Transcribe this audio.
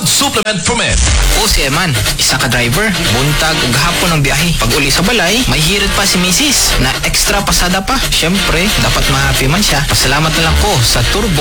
supplement for men. O si Eman, isa ka driver, buntag ug hapon ang biyahe. Pag uli sa balay, may hirit pa si Mrs. na extra pasada pa. Syempre, dapat ma-happy man siya. Pasalamat na lang ko sa turbo